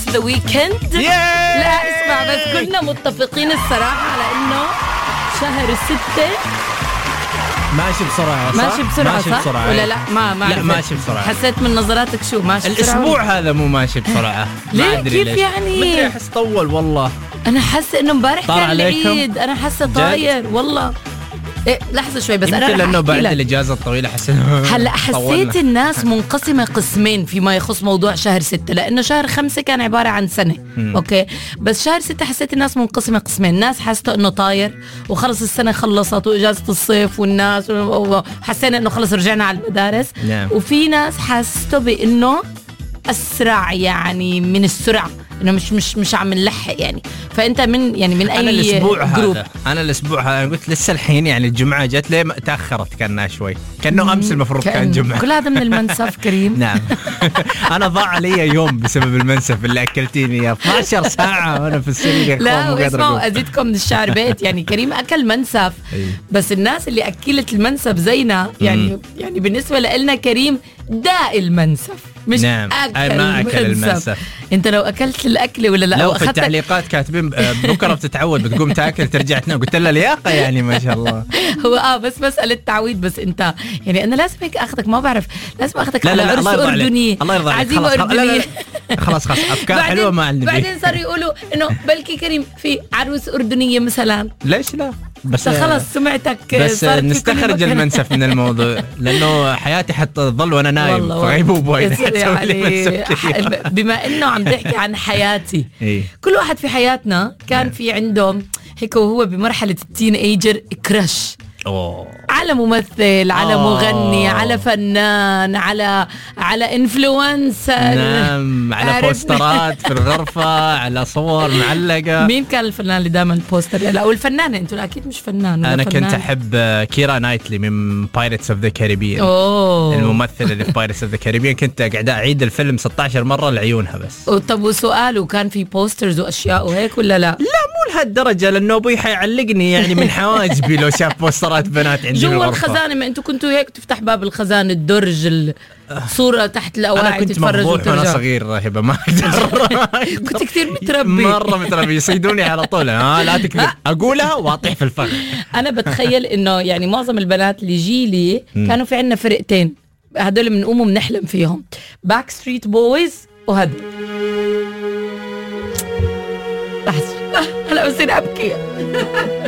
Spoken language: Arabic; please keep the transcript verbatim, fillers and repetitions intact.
ذا ويكند. لا اسمع، بس كلنا متفقين الصراحة على إنه شهر ستة ماشي بسرعة، صح؟ ماشي بسرعة، ماشي صح؟ بسرعة ولا لا؟ ما ما لا ماشي بسرعة. حسيت من نظراتك شو ماشي بسرعة؟ الأسبوع هذا مو ماشي بسرعة. ليه؟ كيف ليش. يعني؟ مدري، أحس طول والله. أنا حاسة إنه مبارح كان عليكم. العيد، أنا حاسة طاير والله. إيه لحظة شوي بس يمكن أنا لأنه بعد الإجازة الطويلة حسيت هلا حسيت الناس منقسمة قسمين فيما يخص موضوع شهر ستة، لأنه شهر خمسة كان عبارة عن سنة م. أوكي، بس شهر ستة حسيت الناس منقسمة قسمين. ناس حسيته إنه طاير وخلص السنة خلصت وإجازة الصيف والناس وحسينا إنه خلص رجعنا على المدارس نعم. وفي ناس حسيته بإنه أسرع، يعني من السرعة، انه مش مش مش عم نلحق يعني. فانت من يعني من اي أنا الأسبوع جروب؟ هذا انا الاسبوع هذا قلت لسه الحين يعني الجمعه جت ليه تاخرت كانها شوي، كانه امس المفروض كان, كان جمعه. كل هذا من المنسف كريم. نعم. انا ضاع علي يوم بسبب المنسف اللي اكلتيني اياه اثنتي عشرة ساعه وانا في السرير. لا واسمعوا ازيدكم من الشعر بيت، يعني كريم اكل منسف بس الناس اللي اكلت المنسف زينا يعني مم. يعني بالنسبه لنا كريم داء المنسف مش نعم. أكل ما أكل المنسف. المنسف. أنت لو أكلت الأكل ولا لا؟ لو في التعليقات كاتبين بكرة بتتعود بتقوم تأكل ترجع تنام، قلت له لياقة يعني ما شاء الله. هو آه بس مسألة تعويض، بس أنت يعني أنا لازم هيك أخذك، ما بعرف لازم أخذك لا على لا عرس أردني، الله يرضى عليك. عزيمة أردنية. خلاص خلاص أفكار حلوة ما عندي. بعدين صار يقولوا إنه بلكي كريم في عروس أردنية مثلا. ليش لا؟ بس خلاص سمعتك. بس نستخرج المنسف من الموضوع لانه حياتي حتظل وانا نايم في غيبوبه يعني. بما انه عم تحكي عن حياتي إيه؟ كل واحد في حياتنا كان نعم. في عنده هيك وهو بمرحله التين ايجر كراش أوه. على ممثل، على أوه. مغني، على فنان، على على انفلونسر. نعم. على بوسترات في الغرفة، على صور معلقة. مين كان الفنان اللي دائما البوستر؟ لا أو الفنانة، أنتوا أكيد مش فنان. أنا فنان. كنت أحب كيرا نايتلي من بايرتس اوف ذا كاريبيان، الممثل اللي في بايرتس اوف ذا كاريبيان. كنت قاعد أعيد الفيلم ستة عشر مرة لعيونها بس. طب وسؤال، وكان في بوسترز وأشياء وهيك ولا لا؟ لا مو لهالدرجة، لأنه أبوي حيعلقني يعني من حواجبي لو شاف بوسترات بنات عندي جوا الخزانة. ما أنتوا كنتوا هيك تفتح باب الخزانة الدرج الصورة تحت الأواعي. أنا كنت مفضوح وأنا صغير راهبة ما أقدر. كنت كثير متربي مرة متربي، يصيدوني على طول. ها لا تكذب، أقولها وأطيح في الفخ. أنا بتخيل إنه يعني معظم البنات اللي جيلي كانوا في عنا فرقتين، هدول بنقوم بنحلم فيهم، باك ستريت بويز وهدول. لحظة هلا بصير أبكي.